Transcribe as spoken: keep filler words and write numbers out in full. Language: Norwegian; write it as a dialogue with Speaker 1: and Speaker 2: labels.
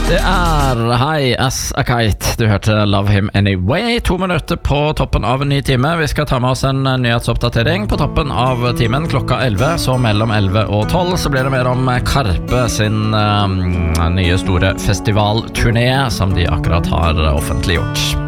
Speaker 1: Det er High as a Kite. Du hørte Love Him Anyway. To minutter på toppen av en ny time. Vi skal ta med oss en nyhetsoppdatering på toppen av timen klokka elleve. Så mellom elleve og tolv så blir det mer om Karpe sin uh, nye store festivalturné som de akkurat har offentliggjort.